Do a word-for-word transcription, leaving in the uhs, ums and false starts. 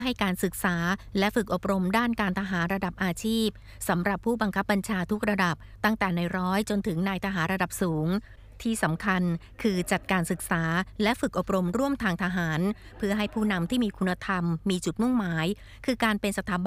ให้การศึกษาและฝึกอบรมด้านการทหารระดับอาชีพสำหรับผู้บังคับบัญชาทุกระดับตั้งแต่ในร้อยจนถึงนายทหารระดับสูงที่สำคัญคือจัดการศึกษาและฝึกอบรมร่วมทางทหารเพื่อให้ผู้นำที่มีคุณธรรมมีจุดมุ่งหมายคือการเป็นสถาบัน